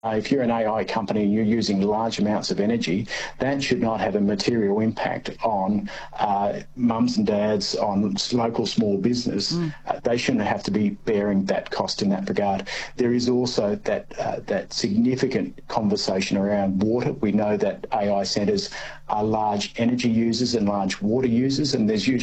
If you're an AI company and you're using large amounts of energy, that should not have a material impact on mums and dads, on local small business. They shouldn't have to be bearing that cost in that regard. There is also that significant conversation around water. We know that AI centres are large energy users and large water users, and there's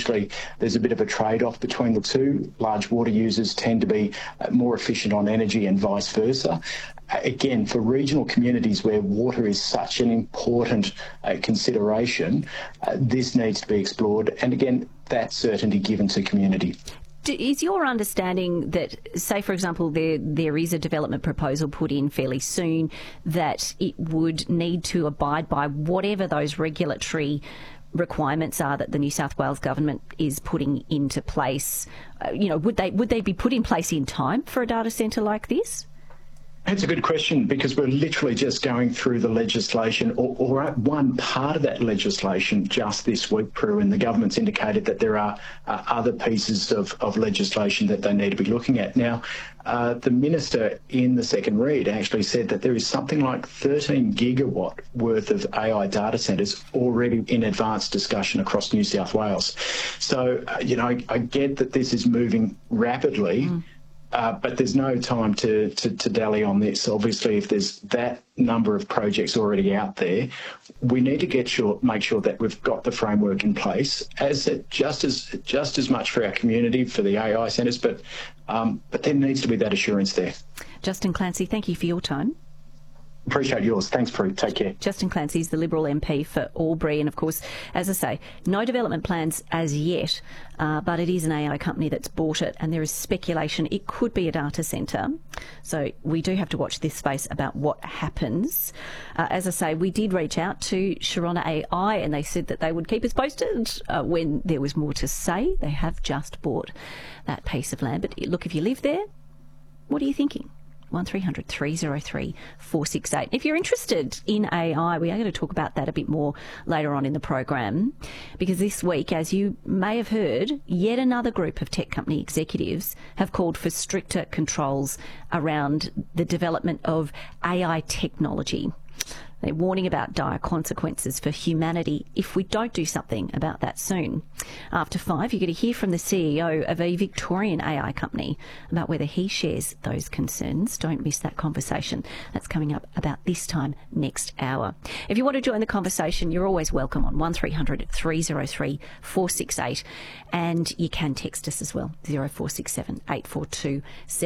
a bit of a trade-off between the two. Large water users tend to be more efficient on energy and vice versa. Again, for regional communities where water is such an important consideration, this needs to be explored. And again, that certainty given to community. Is your understanding that, say, for example, there is a development proposal put in fairly soon that it would need to abide by whatever those regulatory requirements are that the New South Wales government is putting into place? Would they be put in place in time for a data centre like this? That's a good question, because we're literally just going through the legislation or one part of that legislation just this week, Prue, and the government's indicated that there are other pieces of legislation that they need to be looking at. Now, the minister in the second read actually said that there is something like 13 gigawatt worth of AI data centres already in advanced discussion across New South Wales. So, I get that this is moving rapidly. But there's no time to dally on this. Obviously, if there's that number of projects already out there, we need to make sure that we've got the framework in place, just as much for our community, for the AI centres, but there needs to be that assurance there. Justin Clancy, thank you for your time. Appreciate yours. Thanks, Prue. Take care. Justin Clancy is the Liberal MP for Albury, and of course, as I say, no development plans as yet, but it is an AI company that's bought it, and there is speculation it could be a data centre. So we do have to watch this space about what happens. As I say, we did reach out to Sharona AI, and they said that they would keep us posted when there was more to say. They have just bought that piece of land. But look, if you live there, what are you thinking? 1300 303 468. If you're interested in AI, we are going to talk about that a bit more later on in the program, because this week, as you may have heard, yet another group of tech company executives have called for stricter controls around the development of AI technology. They're warning about dire consequences for humanity if we don't do something about that soon. After 5, you're going to hear from the CEO of a Victorian AI company about whether he shares those concerns. Don't miss that conversation. That's coming up about this time next hour. If you want to join the conversation, you're always welcome on 1300 303 468, and you can text us as well, 0467 842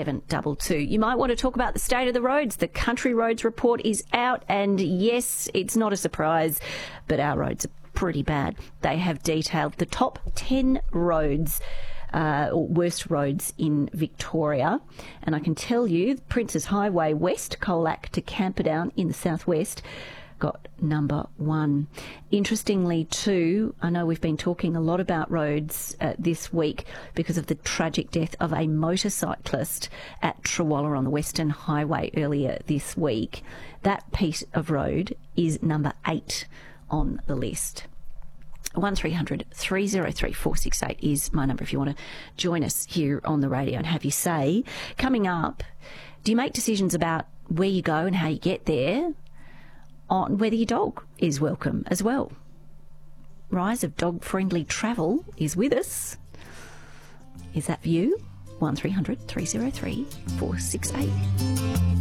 722. You might want to talk about the state of the roads. The Country Roads Report is out, and yes, it's not a surprise, but our roads are pretty bad. They have detailed the top 10 roads, or worst roads in Victoria. And I can tell you, Princes Highway West, Colac to Camperdown in the southwest, got number 1. Interestingly too, I know we've been talking a lot about roads this week because of the tragic death of a motorcyclist at Trawalla on the Western Highway earlier this week. That piece of road is number 8 on the list. 1300 303 468 is my number if you want to join us here on the radio and have your say. Coming up, do you make decisions about where you go and how you get there, on whether your dog is welcome as well? Rise of dog-friendly travel is with us. Is that for you? 1300 303 468.